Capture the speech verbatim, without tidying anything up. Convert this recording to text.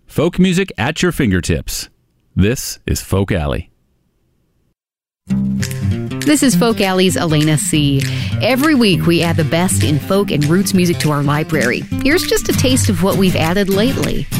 Folk music at your fingertips. This is Folk Alley. This is Folk Alley's Elena C. Every week we add the best in folk and roots music to our library. Here's just a taste of what we've added lately.